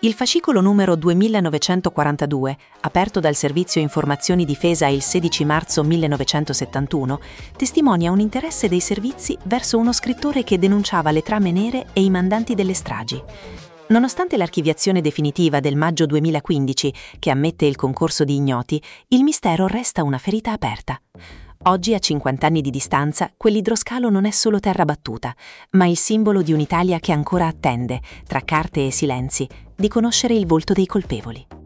Il fascicolo numero 2942, aperto dal Servizio Informazioni Difesa il 16 marzo 1971, testimonia un interesse dei servizi verso uno scrittore che denunciava le trame nere e i mandanti delle stragi. Nonostante l'archiviazione definitiva del maggio 2015, che ammette il concorso di ignoti, il mistero resta una ferita aperta. Oggi, a 50 anni di distanza, quell'idroscalo non è solo terra battuta, ma il simbolo di un'Italia che ancora attende, tra carte e silenzi, di conoscere il volto dei colpevoli.